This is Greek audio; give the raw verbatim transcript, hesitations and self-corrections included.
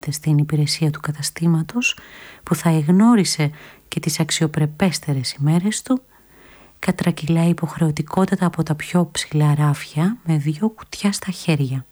στην υπηρεσία του καταστήματος, που θα εγνώρισε και τις αξιοπρεπέστερες ημέρες του, κατρακυλάει υποχρεωτικότατα από τα πιο ψηλά ράφια με δυο κουτιά στα χέρια.